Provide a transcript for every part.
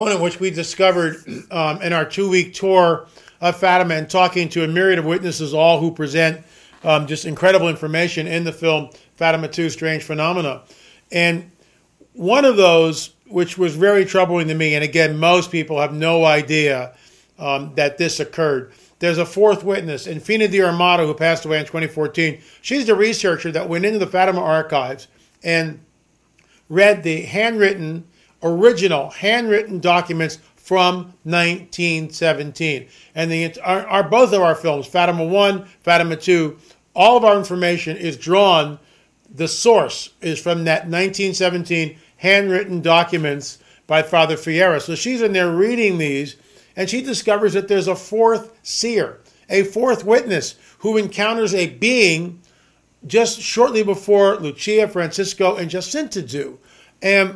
In which we discovered in our 2 week tour of Fatima and talking to a myriad of witnesses, all who present just incredible information in the film Fatima 2 Strange Phenomena. And one of those, which was very troubling to me, and again, most people have no idea that this occurred. There's a fourth witness, Infina D'Armado, who passed away in 2014. She's the researcher that went into the Fatima archives and read the original handwritten documents from 1917. And both of our films, Fatima 1, Fatima 2, all of our information is drawn, the source is from that 1917 handwritten documents by Father Fiera. So she's in there reading these, and she discovers that there's a fourth seer, a fourth witness who encounters a being just shortly before Lucia, Francisco, and Jacinta do. And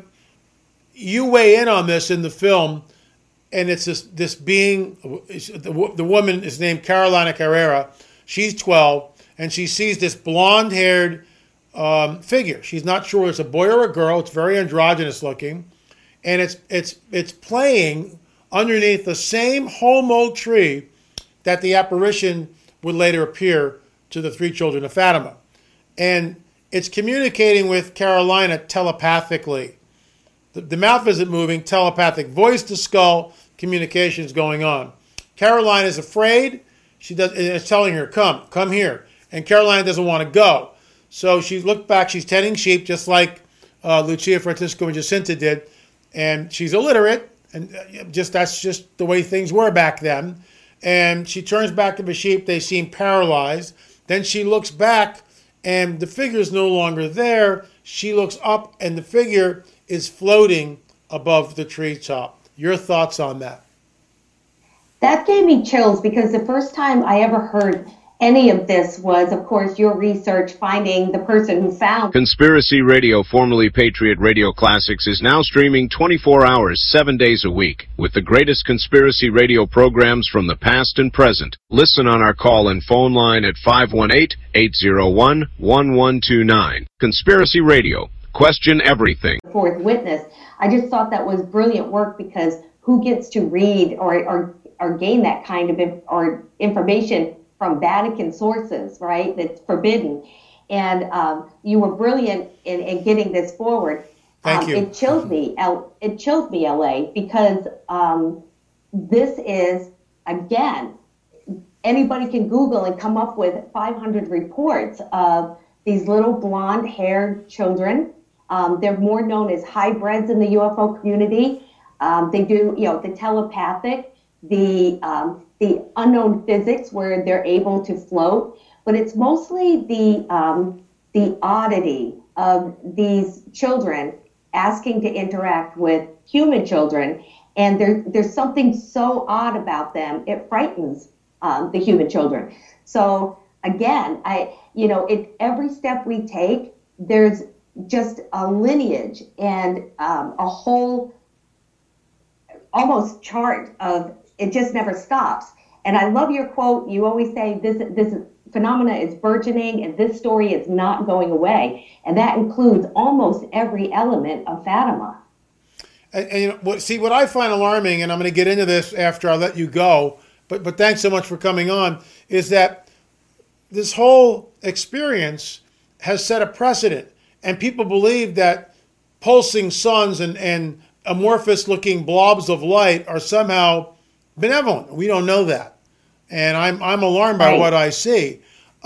you weigh in on this in the film, and it's this being, the woman is named Carolina Carrera. She's 12, and she sees this blonde-haired figure. She's not sure it's a boy or a girl. It's very androgynous looking, and it's playing underneath the same holm oak tree that the apparition would later appear to the three children of Fatima. And it's communicating with Carolina telepathically. The mouth isn't moving, telepathic voice to skull communication is going on. Caroline is afraid. It's telling her, come here. And Caroline doesn't want to go. So she looked back. She's tending sheep, just like Lucia, Francisco, and Jacinta did. And she's illiterate. And that's just the way things were back then. And she turns back to the sheep. They seem paralyzed. Then she looks back, and the figure is no longer there. She looks up, and the figure is floating above the treetop. Your thoughts on that? That gave me chills, because the first time I ever heard any of this was, of course, your research finding the person who found Conspiracy Radio, formerly Patriot Radio Classics, is now streaming 24 hours, 7 days a week, with the greatest conspiracy radio programs from the past and present. Listen on our call and phone line at 518-801-1129. Conspiracy Radio. Question everything. Fourth witness. I just thought that was brilliant work, because who gets to read or gain that kind of information from Vatican sources, right? That's forbidden. And you were brilliant in getting this forward. Thank you. It chilled me, LA, because this is, again, anybody can Google and come up with 500 reports of these little blonde-haired children. They're more known as hybrids in the UFO community. They do, the telepathic, the unknown physics where they're able to float, but it's mostly the oddity of these children asking to interact with human children, and there's something so odd about them, it frightens the human children. So again, every step we take, there's just a lineage and a whole almost chart of it just never stops. And I love your quote. You always say this phenomena is burgeoning, and this story is not going away. And that includes almost every element of Fatima. And what I find alarming, and I'm going to get into this after I let you go, but thanks so much for coming on, is that this whole experience has set a precedent. And people believe that pulsing suns and amorphous-looking blobs of light are somehow benevolent. We don't know that. And I'm alarmed by what I see.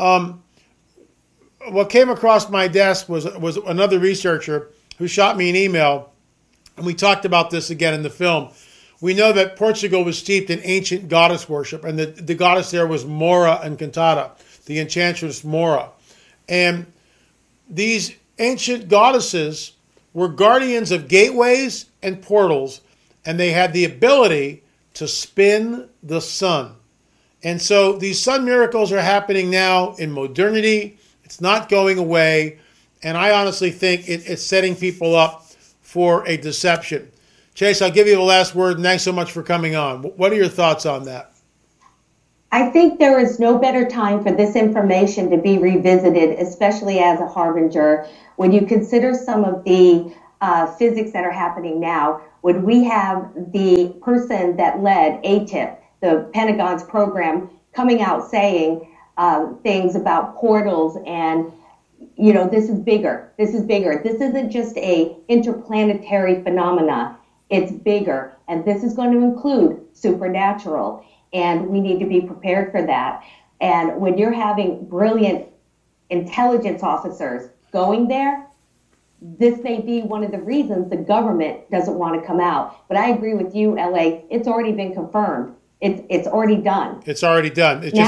What came across my desk was another researcher who shot me an email, and we talked about this again in the film. We know that Portugal was steeped in ancient goddess worship, and the goddess there was Mora Encantada, the enchantress Mora. And these ancient goddesses were guardians of gateways and portals, and they had the ability to spin the sun. And so these sun miracles are happening now in modernity. It's not going away. And I honestly think it's setting people up for a deception. Chase, I'll give you the last word, and thanks so much for coming on. What are your thoughts on that? I think there is no better time for this information to be revisited, especially as a harbinger. When you consider some of the physics that are happening now, When we have the person that led ATIP, the Pentagon's program, coming out saying things about portals and, this is bigger. This is bigger. This isn't just a interplanetary phenomena. It's bigger. And this is going to include supernatural. And we need to be prepared for that. And when you're having brilliant intelligence officers going there, this may be one of the reasons the government doesn't want to come out. But I agree with you, LA. It's already been confirmed. It's already done. It's already done. It's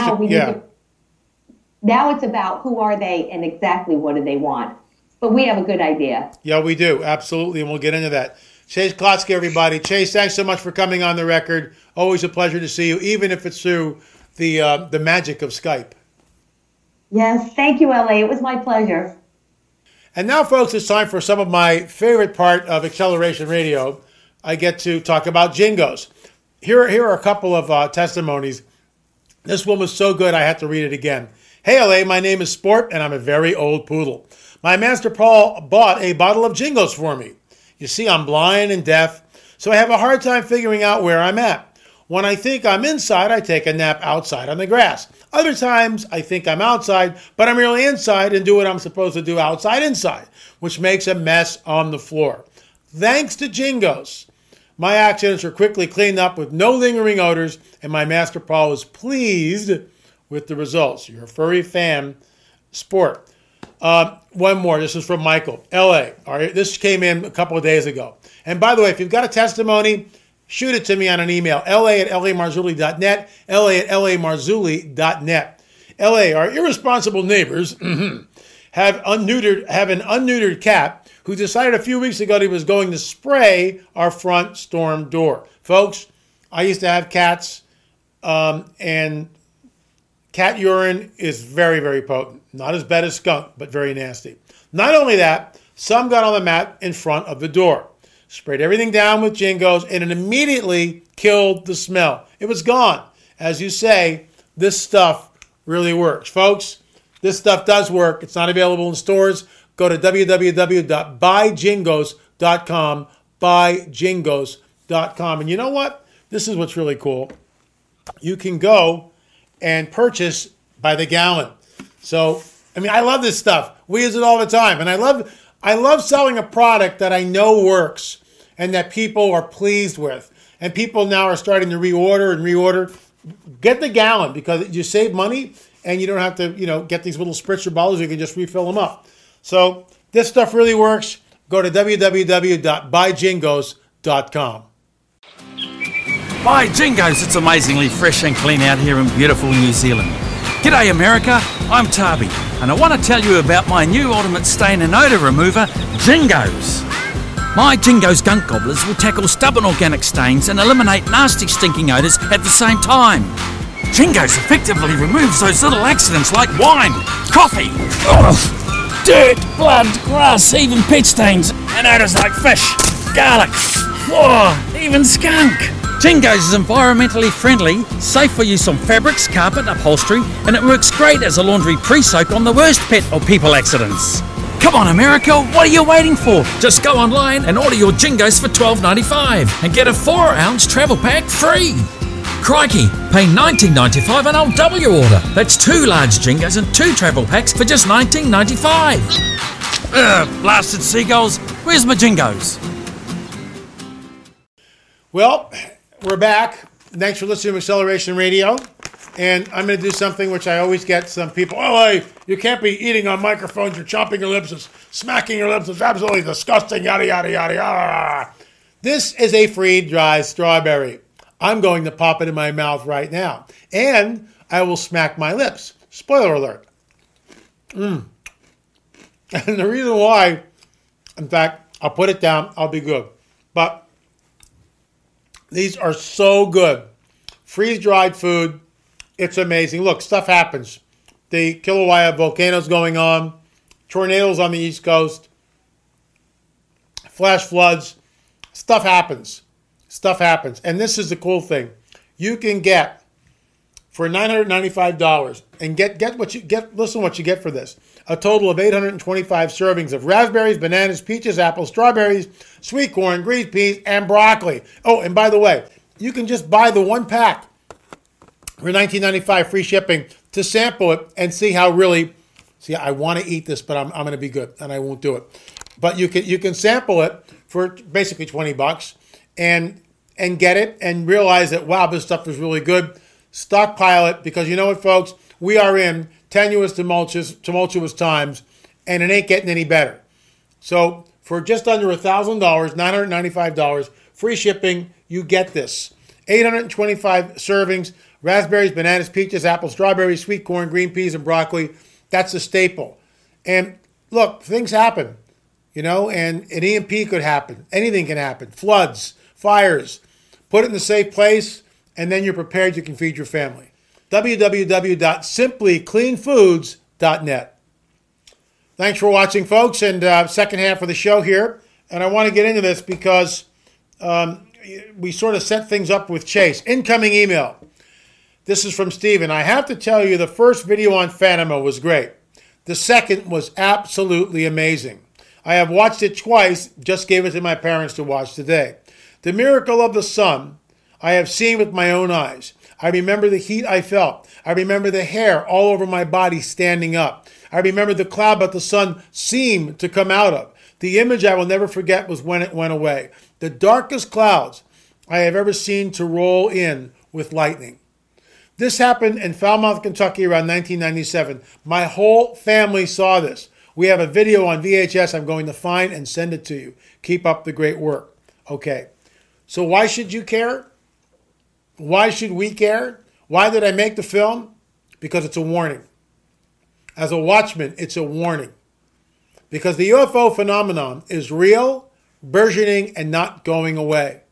now it's about who are they and exactly what do they want. But we have a good idea. Yeah, we do. Absolutely. And we'll get into that. Chase Klotsky, everybody. Chase, thanks so much for coming on the record. Always a pleasure to see you, even if it's through the magic of Skype. Yes, thank you, LA. It was my pleasure. And now, folks, it's time for some of my favorite part of Acceleration Radio. I get to talk about Jingos. Here are a couple of testimonies. This one was so good I had to read it again. Hey, LA, my name is Sport, and I'm a very old poodle. My master Paul bought a bottle of Jingos for me. You see, I'm blind and deaf, so I have a hard time figuring out where I'm at. When I think I'm inside, I take a nap outside on the grass. Other times, I think I'm outside, but I'm really inside and do what I'm supposed to do outside inside, which makes a mess on the floor. Thanks to Jingos, my accidents are quickly cleaned up with no lingering odors, and my master Paul is pleased with the results. You're a furry fan, Sport. One more. This is from Michael, LA. All right, this came in a couple of days ago. And by the way, if you've got a testimony, shoot it to me on an email, la@lamarzulli.net, la@lamarzulli.net. LA, our irresponsible neighbors have an unneutered cat who decided a few weeks ago he was going to spray our front storm door. Folks, I used to have cats, and cat urine is very, very potent. Not as bad as skunk, but very nasty. Not only that, some got on the mat in front of the door, sprayed everything down with Jingos, and it immediately killed the smell. It was gone. As you say, this stuff really works. Folks, this stuff does work. It's not available in stores. Go to www.buyjingos.com, buyjingos.com. And you know what? This is what's really cool. You can go and purchase by the gallon. So, I love this stuff. We use it all the time. And I love selling a product that I know works and that people are pleased with. And people now are starting to reorder. Get the gallon because you save money and you don't have to, get these little spritzer bottles. You can just refill them up. So this stuff really works. Go to www.buyjingos.com. By Jingos, it's amazingly fresh and clean out here in beautiful New Zealand. G'day America, I'm Tabi, and I want to tell you about my new ultimate stain and odour remover, Jingos. My Jingos gunk gobblers will tackle stubborn organic stains and eliminate nasty stinking odours at the same time. Jingos effectively removes those little accidents like wine, coffee, dirt, blood, grass, even pet stains, and odours like fish, garlic, even skunk. Jingos is environmentally friendly, safe for use on fabrics, carpet, upholstery, and it works great as a laundry pre-soak on the worst pet or people accidents. Come on America, what are you waiting for? Just go online and order your Jingos for $12.95 and get a 4-ounce travel pack free. Crikey, pay $19.95 and I'll double your order. That's 2 large Jingos and 2 travel packs for just $19.95. Blasted seagulls, where's my Jingos? Well, we're back. Thanks for listening to Acceleration Radio. And I'm going to do something which I always get some people, hey, you can't be eating on microphones, you're chomping your lips, it's smacking your lips, it's absolutely disgusting, yada, yada, yada, yada. This is a freeze-dried strawberry. I'm going to pop it in my mouth right now. And I will smack my lips. Spoiler alert. And the reason why, in fact, I'll put it down, I'll be good. But these are so good. Freeze-dried food. It's amazing. Look, stuff happens. The Kilauea volcano's going on. Tornadoes on the East Coast. Flash floods. Stuff happens. Stuff happens. And this is the cool thing. You can get for $995, and get what you get. Listen, what you get for this: a total of 825 servings of raspberries, bananas, peaches, apples, strawberries, sweet corn, green peas, and broccoli. Oh, and by the way, you can just buy the one pack for $19.95, free shipping, to sample it and see how really. See, I want to eat this, but I'm going to be good, and I won't do it. But you can sample it for basically $20 and get it and realize that, wow, this stuff is really good. Stockpile it, because you know what, folks? We are in tenuous, tumultuous times, and it ain't getting any better. So for just under $1,000, $995, free shipping, you get this. 825 servings, raspberries, bananas, peaches, apples, strawberries, sweet corn, green peas, and broccoli. That's a staple. And look, things happen, and an EMP could happen. Anything can happen. Floods, fires. Put it in a safe place, and then you're prepared. You can feed your family. www.simplycleanfoods.net. Thanks for watching, folks, and second half of the show here. And I want to get into this because we sort of set things up with Chase. Incoming email. This is from Steven. I have to tell you, the first video on Fatima was great. The second was absolutely amazing. I have watched it twice, just gave it to my parents to watch today. The miracle of the sun I have seen with my own eyes. I remember the heat I felt. I remember the hair all over my body standing up. I remember the cloud that the sun seemed to come out of. The image I will never forget was when it went away. The darkest clouds I have ever seen to roll in with lightning. This happened in Falmouth, Kentucky around 1997. My whole family saw this. We have a video on VHS I'm going to find and send it to you. Keep up the great work. Okay. So why should you care? Why should we care? Why did I make the film? Because it's a warning. As a watchman, it's a warning. Because the UFO phenomenon is real, burgeoning, and not going away.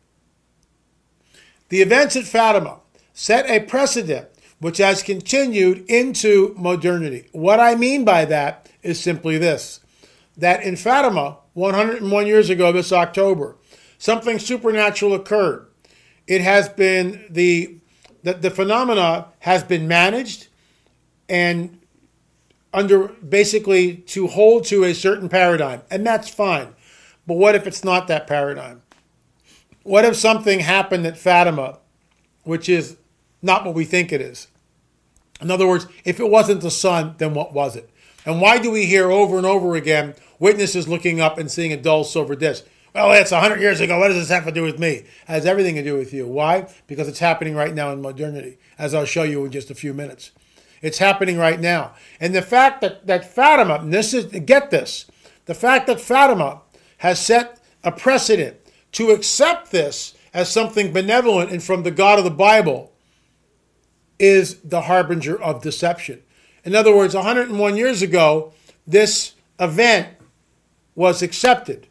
The events at Fatima set a precedent which has continued into modernity. What I mean by that is simply this: that in Fatima, 101 years ago this October, something supernatural occurred. It has been the phenomena has been managed and under basically to hold to a certain paradigm, and that's fine. But what if it's not that paradigm? What if something happened at Fatima which is not what we think it is? In other words, if it wasn't the sun, then what was it? And why do we hear over and over again witnesses looking up and seeing a dull silver disc? Well, it's 100 years ago. What does this have to do with me? It has everything to do with you. Why? Because it's happening right now in modernity, as I'll show you in just a few minutes. It's happening right now. And the fact that Fatima, and get this, the fact that Fatima has set a precedent to accept this as something benevolent and from the God of the Bible is the harbinger of deception. In other words, 101 years ago, this event was accepted.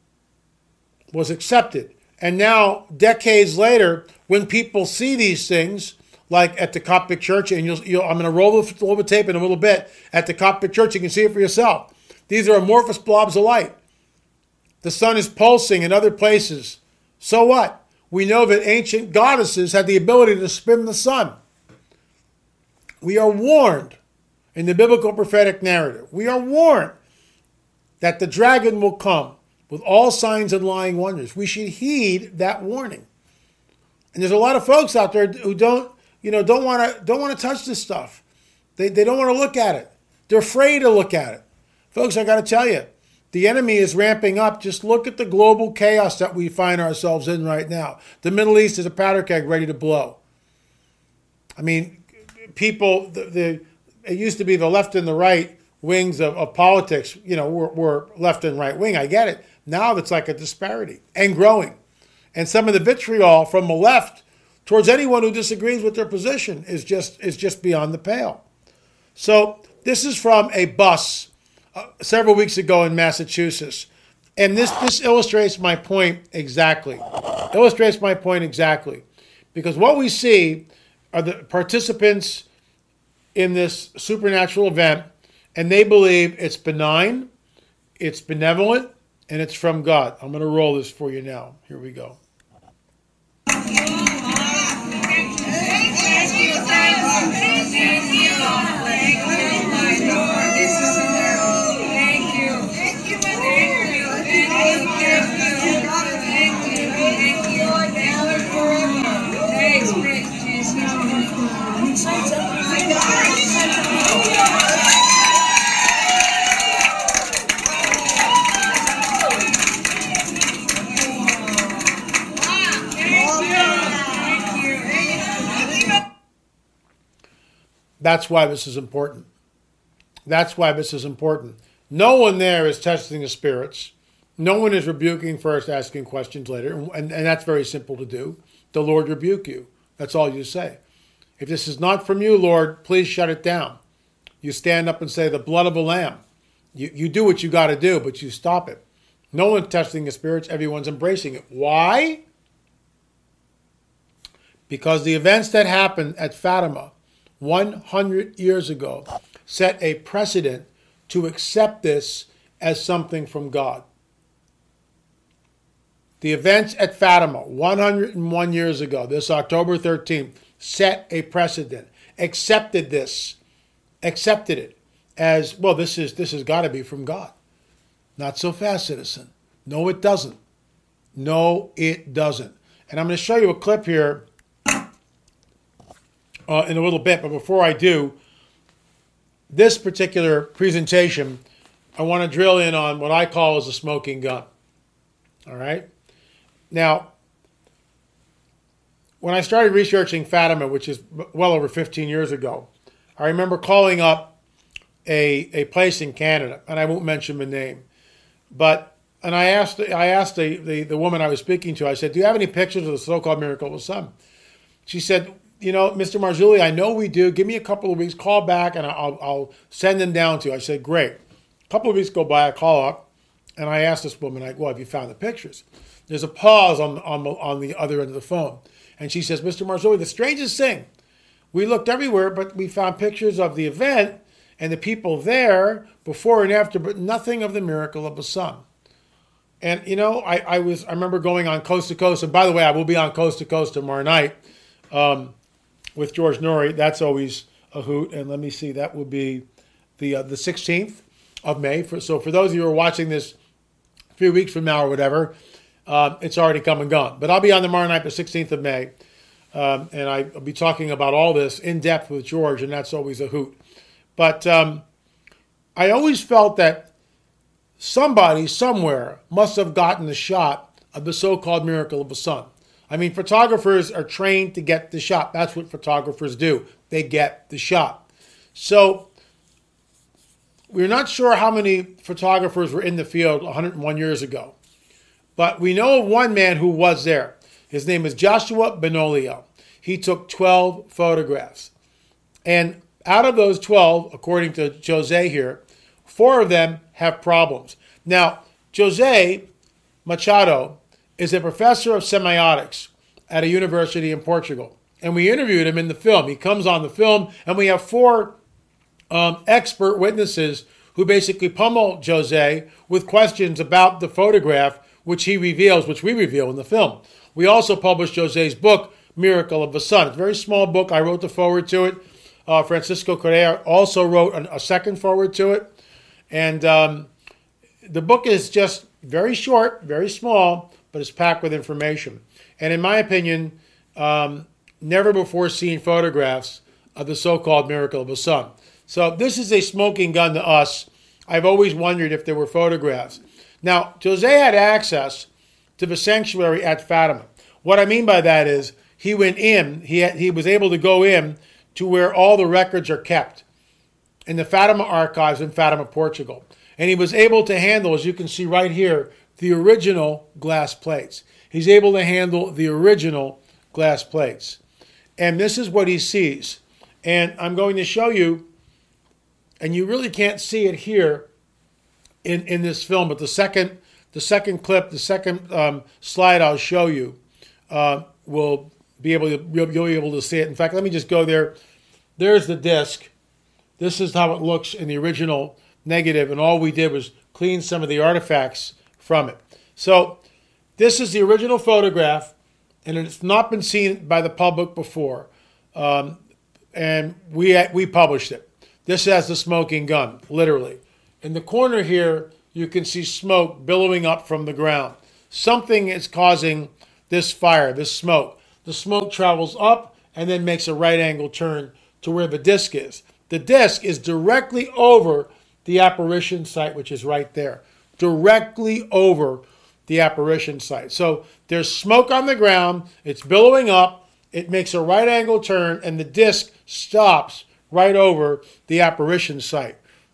And now, decades later, when people see these things, like at the Coptic Church, and I'm going to roll the tape in a little bit, at the Coptic Church, you can see it for yourself. These are amorphous blobs of light. The sun is pulsing in other places. So what? We know that ancient goddesses had the ability to spin the sun. We are warned in the biblical prophetic narrative. We are warned that the dragon will come with all signs and lying wonders. We should heed that warning. And there's a lot of folks out there who don't want to touch this stuff. They don't want to look at it. They're afraid to look at it. Folks, I got to tell you, the enemy is ramping up. Just look at the global chaos that we find ourselves in right now. The Middle East is a powder keg ready to blow. I mean, people, it used to be the left and the right wings of politics, were left and right wing. I get it. Now it's like a disparity and growing. And some of the vitriol from the left towards anyone who disagrees with their position is just beyond the pale. So this is from a bus several weeks ago in Massachusetts. And this illustrates my point exactly. Because what we see are the participants in this supernatural event, and they believe it's benign, it's benevolent, and it's from God. I'm going to roll this for you now. Here we go. That's why this is important. That's why this is important. No one there is testing the spirits. No one is rebuking first, asking questions later. And that's very simple to do. The Lord rebuke you. That's all you say. If this is not from you, Lord, please shut it down. You stand up and say, the blood of a lamb. You do what you got to do, but you stop it. No one's testing the spirits. Everyone's embracing it. Why? Because the events that happened at Fatima 100 years ago set a precedent to accept this as something from God. The events at Fatima 101 years ago, this October 13th, set a precedent, accepted it as, well, this has got to be from God. Not so fast, citizen. No, it doesn't. No, it doesn't. And I'm going to show you a clip here in a little bit, but before I do, this particular presentation, I want to drill in on what I call as a smoking gun. All right? Now, when I started researching Fatima, which is well over 15 years ago, I remember calling up a place in Canada, and I won't mention the name, and I asked the woman I was speaking to, I said, do you have any pictures of the so-called miracle of the sun? She said, you know, Mr. Marzulli, I know we do. Give me a couple of weeks, call back, and I'll send them down to you. I said, great. A couple of weeks go by, I call up, and I asked this woman, well, have you found the pictures? There's a pause on the other end of the phone. And she says, Mr. Marzulli, the strangest thing, we looked everywhere, but we found pictures of the event and the people there before and after, but nothing of the miracle of the sun. And, you know, I remember going on Coast to Coast. And by the way, I will be on Coast to Coast tomorrow night with George Noory. That's always a hoot. And let me see, that will be the 16th of May. So for those of you who are watching this a few weeks from now or whatever, it's already come and gone. But I'll be on tomorrow night, the 16th of May. And I'll be talking about all this in depth with George, and that's always a hoot. But I always felt that somebody somewhere must have gotten the shot of the so-called miracle of the sun. I mean, photographers are trained to get the shot. That's what photographers do. They get the shot. So we're not sure how many photographers were in the field 101 years ago. But we know of one man who was there. His name is Joshua Benoglio. He took 12 photographs. And out of those 12, according to Jose here, 4 of them have problems. Now, Jose Machado is a professor of semiotics at a university in Portugal. And we interviewed him in the film. He comes on the film, and we have 4 expert witnesses who basically pummel Jose with questions about the photograph, which he reveals, which we reveal in the film. We also published Jose's book, Miracle of the Sun. It's a very small book. I wrote the foreword to it. Francisco Correa also wrote a second foreword to it. And the book is just very short, very small, but it's packed with information. And in my opinion, never before seen photographs of the so-called miracle of the sun. So this is a smoking gun to us. I've always wondered if there were photographs. Now, Jose had access to the sanctuary at Fatima. What I mean by that is he went in, he was able to go in to where all the records are kept in the Fatima archives in Fatima, Portugal. And he was able to handle, as you can see right here, the original glass plates. He's able to handle the original glass plates. And this is what he sees. And I'm going to show you, and you really can't see it here in this film, but the second clip, the second slide I'll show you you'll be able to see it. In fact, let me just go there. There's the disc. This is how it looks in the original negative, and all we did was clean some of the artifacts from it. So this is the original photograph, and it's not been seen by the public before, and we published it. This has the smoking gun, literally. In the corner here, you can see smoke billowing up from the ground. Something is causing this fire, this smoke. The smoke travels up and then makes a right angle turn to where the disc is. The disc is directly over the apparition site, which is right there. Directly over the apparition site. So there's smoke on the ground, it's billowing up, it makes a right angle turn, and the disc stops right over the apparition site.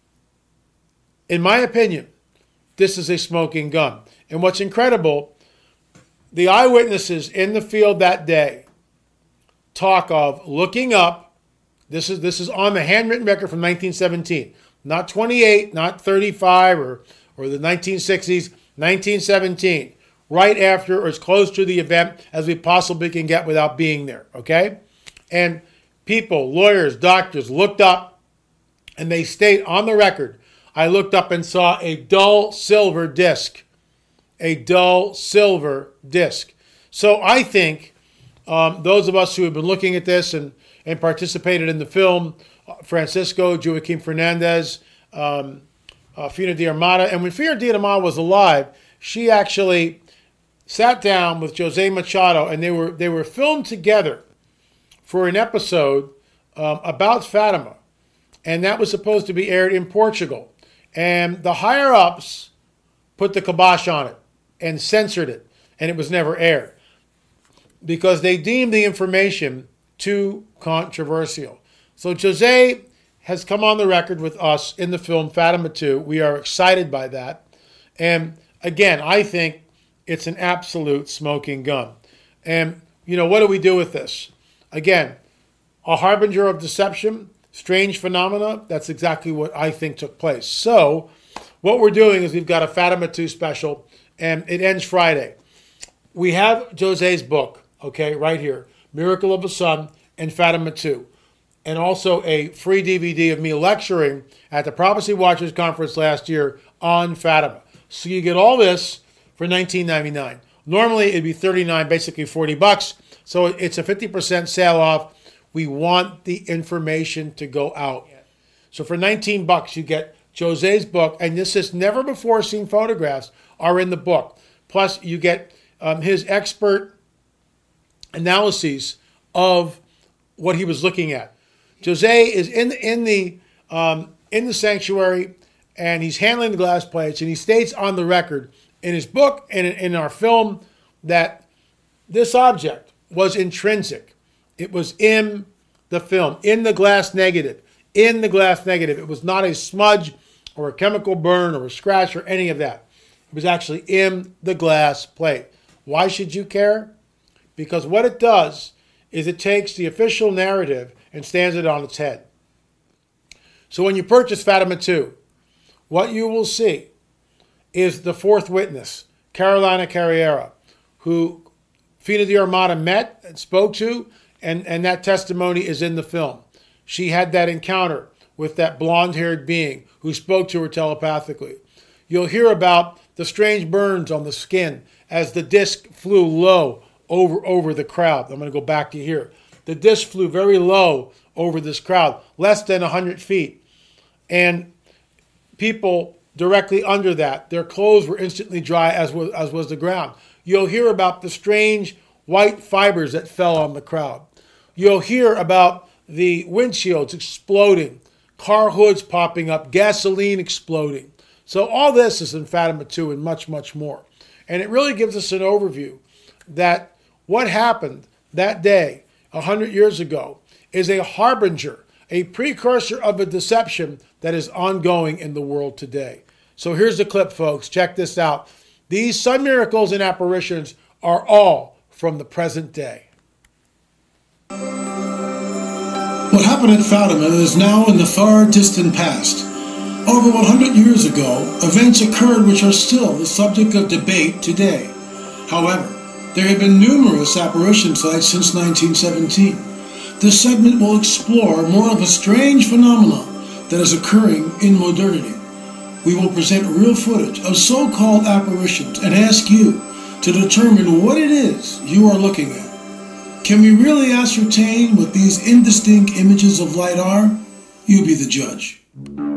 In my opinion, this is a smoking gun. And what's incredible, the eyewitnesses in the field that day talk of looking up. This is on the handwritten record from 1917, not 28, not 35 or the 1960s, 1917, right after or as close to the event as we possibly can get without being there, okay? And people, lawyers, doctors looked up and they state on the record, I looked up and saw a dull silver disc. A dull silver disc. So I think those of us who have been looking at this and participated in the film, Francisco, Joaquin Fernandez, Fina de Armada, and when Fina de Armada was alive, she actually sat down with Jose Machado and they were filmed together for an episode about Fatima. And that was supposed to be aired in Portugal. And the higher-ups put the kibosh on it and censored it, and it was never aired because they deemed the information too controversial. So Jose has come on the record with us in the film Fatima 2. We are excited by that. And again, I think it's an absolute smoking gun. And, what do we do with this? Again, a harbinger of deception, strange phenomena, that's exactly what I think took place. So what we're doing is we've got a Fatima 2 special, and it ends Friday. We have Jose's book, okay, right here, Miracle of the Sun and Fatima 2, and also a free DVD of me lecturing at the Prophecy Watchers Conference last year on Fatima. So you get all this for $19.99. Normally it'd be $39, basically $40. So it's a 50% sale off. We want the information to go out. So for $19, you get Jose's book, and this is never before seen photographs are in the book. Plus, you get his expert analyses of what he was looking at. Jose is in the sanctuary, and he's handling the glass plates, and he states on the record in his book and in our film that this object was intrinsic. It was in the film, in the glass negative. In the glass negative. It was not a smudge or a chemical burn or a scratch or any of that. It was actually in the glass plate. Why should you care? Because what it does is it takes the official narrative and stands it on its head. So when you purchase Fatima 2, what you will see is the fourth witness, Carolina Carriera, who Fina de Armada met and spoke to, and that testimony is in the film. She had that encounter with that blonde-haired being who spoke to her telepathically. You'll hear about the strange burns on the skin as the disc flew low over the crowd. I'm going to go back to here. The disc flew very low over this crowd, less than 100 feet. And people directly under that, their clothes were instantly dry as was the ground. You'll hear about the strange white fibers that fell on the crowd. You'll hear about the windshields exploding, car hoods popping up, gasoline exploding. So all this is in Fatima 2 and much, much more. And it really gives us an overview that what happened that day, 100 years ago, is a harbinger, a precursor of a deception that is ongoing in the world today. So here's the clip, folks. Check this out. These sun miracles and apparitions are all from the present day. What happened at Fatima is now in the far distant past. Over 100 years ago, events occurred which are still the subject of debate today. However, there have been numerous apparition sites since 1917. This segment will explore more of a strange phenomenon that is occurring in modernity. We will present real footage of so-called apparitions and ask you to determine what it is you are looking at. Can we really ascertain what these indistinct images of light are? You be the judge.